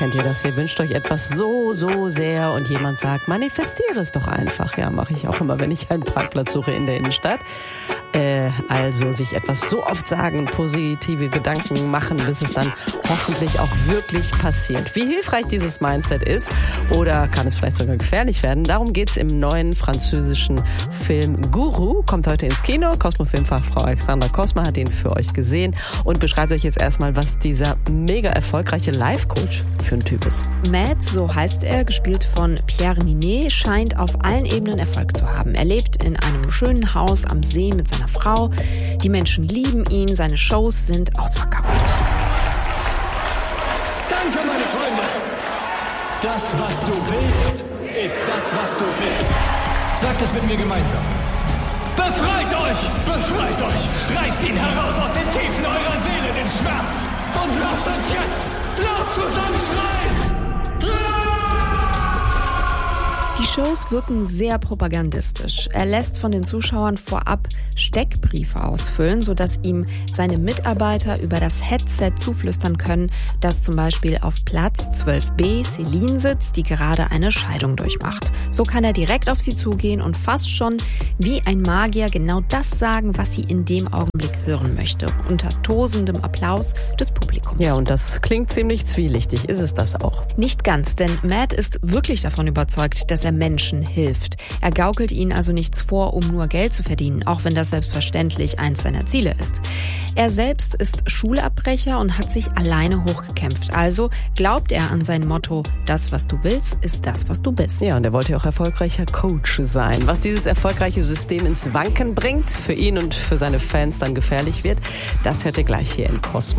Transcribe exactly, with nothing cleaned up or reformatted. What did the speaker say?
Kennt ihr das? Ihr wünscht euch etwas so, so sehr und jemand sagt, manifestiere es doch einfach. Ja, mache ich auch immer, wenn ich einen Parkplatz suche in der Innenstadt. Äh, also sich etwas so oft sagen, positive Gedanken machen, bis es dann hoffentlich auch wirklich passiert. Wie hilfreich dieses Mindset ist oder kann es vielleicht sogar gefährlich werden, darum geht's im neuen französischen Film Guru. Kommt heute ins Kino. Cosmo-Filmfachfrau Alexandra Cosma hat ihn für euch gesehen und beschreibt euch jetzt erstmal, was dieser mega erfolgreiche Life-Coach für ein Typ ist. Matt, so heißt er, gespielt von Pierre Ninet, scheint auf allen Ebenen Erfolg zu haben. Er lebt in einem schönen Haus am See mit seiner Frau. Die Menschen lieben ihn, seine Shows sind ausverkauft. Danke, meine Freunde! Das, was du willst, ist das, was du bist. Sagt es mit mir gemeinsam. Befreit euch! Befreit euch! Reißt ihn heraus aus den Tiefen eurer Seele, den Schmerz! Und lasst uns jetzt laut zusammen schreien! Die Shows wirken sehr propagandistisch. Er lässt von den Zuschauern vorab Steckbriefe ausfüllen, sodass ihm seine Mitarbeiter über das Headset zuflüstern können, dass zum Beispiel auf Platz zwölf b Celine sitzt, die gerade eine Scheidung durchmacht. So kann er direkt auf sie zugehen und fast schon wie ein Magier genau das sagen, was sie in dem Augenblick hören möchte, unter tosendem Applaus des Publikums. Ja, und das klingt ziemlich zwielichtig. Ist es das auch? Nicht ganz, denn Matt ist wirklich davon überzeugt, dass er Menschen hilft. Er gaukelt ihnen also nichts vor, um nur Geld zu verdienen, auch wenn das selbstverständlich eins seiner Ziele ist. Er selbst ist Schulabbrecher und hat sich alleine hochgekämpft. Also glaubt er an sein Motto, das, was du willst, ist das, was du bist. Ja, und er wollte ja auch erfolgreicher Coach sein. Was dieses erfolgreiche System ins Wanken bringt, für ihn und für seine Fans dann gefährlich wird, das hört ihr gleich hier in Cosmo.